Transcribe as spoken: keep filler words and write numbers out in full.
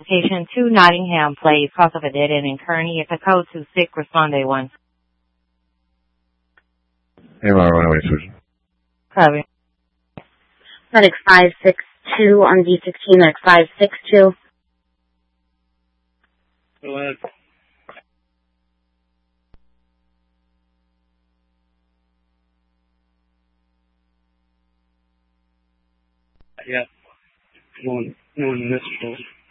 Location two Nottingham Place, cause of a dead end in Kearney. It's a code to sick, respond day one. M R one oh eight Susan. Copy. Medic five six two on D sixteen, Medic five six two. Go ahead. Yeah. No one, no one missed those.